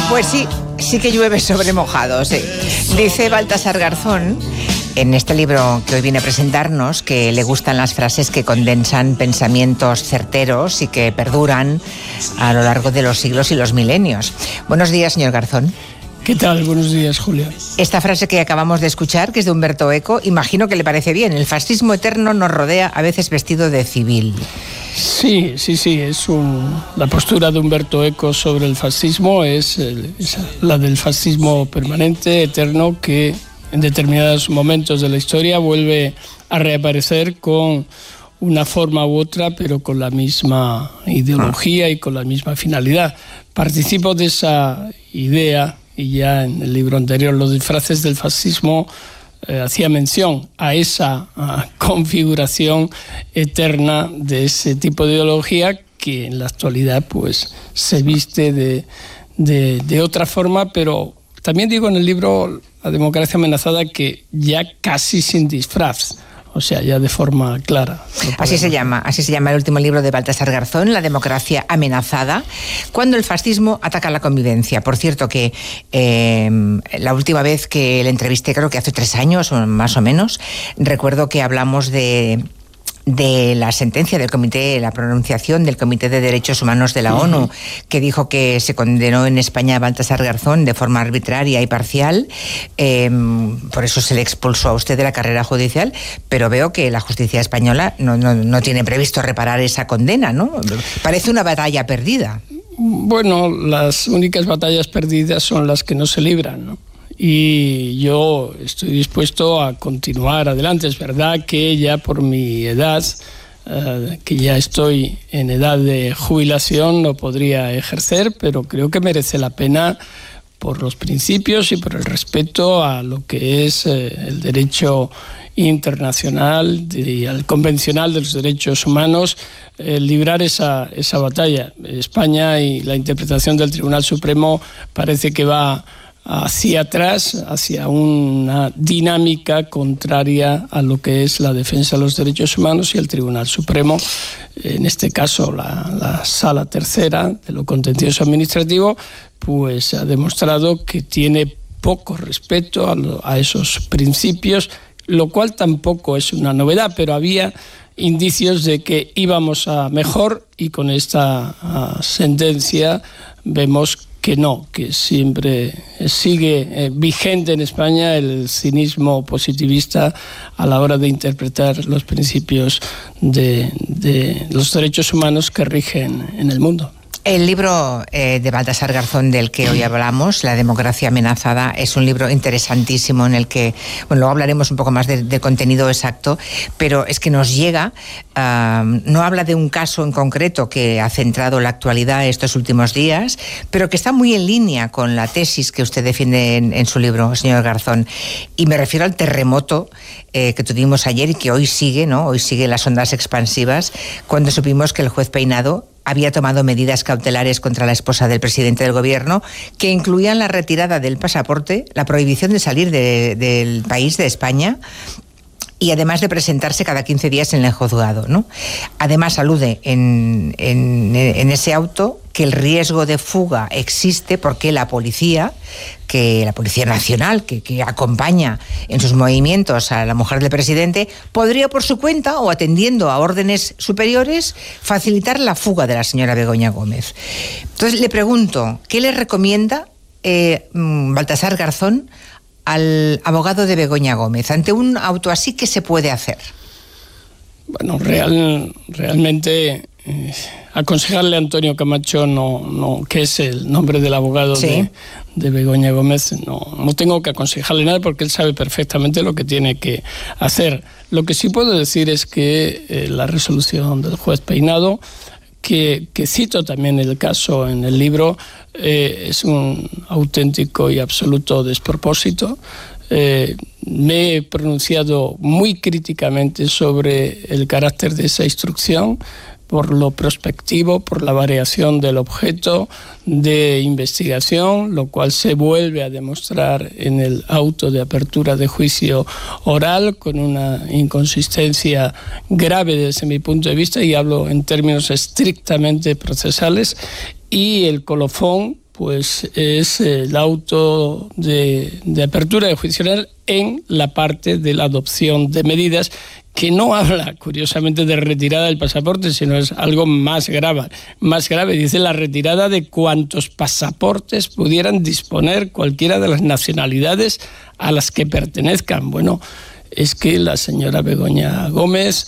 Pues sí que llueve sobre mojado, sí. Dice Baltasar Garzón, en este libro que hoy viene a presentarnos, que le gustan las frases que condensan pensamientos certeros y que perduran a lo largo de los siglos y los milenios. Buenos días, señor Garzón. ¿Qué tal? Buenos días, Julia. Esta frase que acabamos de escuchar, que es de Umberto Eco, imagino que le parece bien. El fascismo eterno nos rodea, a veces vestido de civil. Sí, es la postura de Umberto Eco sobre el fascismo es la del fascismo permanente, eterno, que en determinados momentos de la historia vuelve a reaparecer con una forma u otra, pero con la misma ideología y con la misma finalidad. Participo de esa idea, y ya en el libro anterior, Los disfraces del fascismo, hacía mención a esa configuración eterna de ese tipo de ideología que en la actualidad pues se viste de otra forma, pero también digo en el libro La democracia amenazada que ya casi sin disfraz. O sea, ya de forma clara. Así se llama el último libro de Baltasar Garzón, La democracia amenazada, cuando el fascismo ataca la convivencia. Por cierto que la última vez que le entrevisté, creo que hace 3 años o más o menos, recuerdo que hablamos de la sentencia del comité, la pronunciación del Comité de Derechos Humanos de la ONU, que dijo que se condenó en España a Baltasar Garzón de forma arbitraria y parcial, por eso se le expulsó a usted de la carrera judicial, pero veo que la justicia española no tiene previsto reparar esa condena, ¿no? Parece una batalla perdida. Bueno, las únicas batallas perdidas son las que no se libran, ¿no? Y yo estoy dispuesto a continuar adelante. Es verdad que ya por mi edad, que ya estoy en edad de jubilación, no podría ejercer, pero creo que merece la pena por los principios y por el respeto a lo que es el derecho internacional y al convencional de los derechos humanos, librar esa batalla. España y la interpretación del Tribunal Supremo parece que va hacia atrás, hacia una dinámica contraria a lo que es la defensa de los derechos humanos, y el Tribunal Supremo, en este caso la Sala Tercera de lo contencioso administrativo, pues ha demostrado que tiene poco respeto a esos principios, lo cual tampoco es una novedad, pero había indicios de que íbamos a mejor, y con esta sentencia vemos que no, que siempre sigue vigente en España el cinismo positivista a la hora de interpretar los principios de los derechos humanos que rigen en el mundo. El libro de Baltasar Garzón del que hoy hablamos, La democracia amenazada, es un libro interesantísimo en el que, bueno, luego hablaremos un poco más de contenido exacto, pero es que nos llega, no habla de un caso en concreto que ha centrado la actualidad estos últimos días, pero que está muy en línea con la tesis que usted defiende en su libro, señor Garzón. Y me refiero al terremoto que tuvimos ayer y que hoy sigue, ¿no? Hoy sigue las ondas expansivas, cuando supimos que el juez Peinado había tomado medidas cautelares contra la esposa del presidente del gobierno, que incluían la retirada del pasaporte, la prohibición de salir del país, de España, y además de presentarse cada 15 días en el juzgado, ¿no? Además alude en ese auto que el riesgo de fuga existe porque la Policía Nacional, que acompaña en sus movimientos a la mujer del presidente, podría por su cuenta o atendiendo a órdenes superiores facilitar la fuga de la señora Begoña Gómez. Entonces le pregunto, ¿qué le recomienda Baltasar Garzón al abogado de Begoña Gómez? Ante un auto así, ¿qué se puede hacer? Bueno, realmente aconsejarle a Antonio Camacho, no, que es el nombre del abogado de Begoña Gómez, no tengo que aconsejarle nada porque él sabe perfectamente lo que tiene que hacer. Lo que sí puedo decir es que la resolución del juez Peinado, que cito también el caso en el libro, es un auténtico y absoluto despropósito. Me he pronunciado muy críticamente sobre el carácter de esa instrucción, por lo prospectivo, por la variación del objeto de investigación, lo cual se vuelve a demostrar en el auto de apertura de juicio oral, con una inconsistencia grave desde mi punto de vista, y hablo en términos estrictamente procesales, y el colofón, pues es el auto de apertura de juicio oral en la parte de la adopción de medidas, que no habla, curiosamente, de retirada del pasaporte, sino es algo más grave. Dice la retirada de cuantos pasaportes pudieran disponer cualquiera de las nacionalidades a las que pertenezcan. Bueno, es que la señora Begoña Gómez